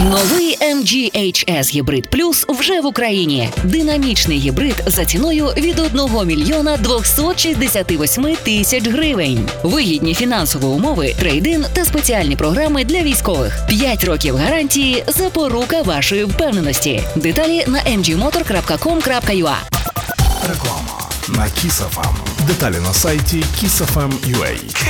Новий MG HS Гібрид Плюс вже в Україні. Динамічний гібрид за ціною від 1 мільйона 268 тисяч гривень. Вигідні фінансові умови, трейд-ин та спеціальні програми для військових. 5 років гарантії – запорука вашої впевненості. Деталі на mgmotor.com.ua. Реклама на Kiss FM. Деталі на сайті kissfm.ua.